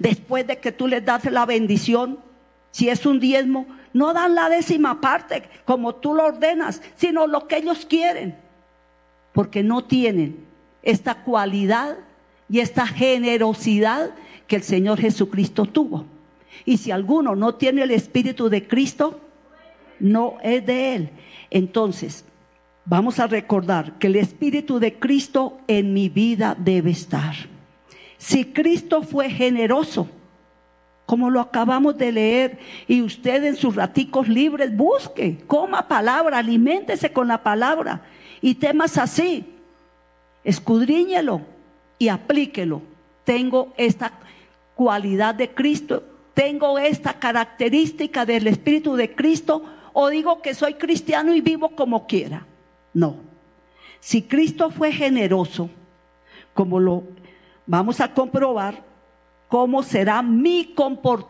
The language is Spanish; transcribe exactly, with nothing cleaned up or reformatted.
después de que tú les das la bendición, si es un diezmo, no dan la décima parte como tú lo ordenas, sino lo que ellos quieren, porque no tienen esta cualidad y esta generosidad que el Señor Jesucristo tuvo. Y si alguno no tiene el Espíritu de Cristo, no es de Él. Entonces, vamos a recordar que el Espíritu de Cristo en mi vida debe estar. Si Cristo fue generoso, como lo acabamos de leer, y usted en sus raticos libres busque, coma palabra, aliméntese con la palabra y temas así, escudriñelo y aplíquelo. Tengo esta cualidad de Cristo, tengo esta característica del Espíritu de Cristo, o digo que soy cristiano y vivo como quiera. No, si Cristo fue generoso, como lo vamos a comprobar, ¿cómo será mi comportamiento?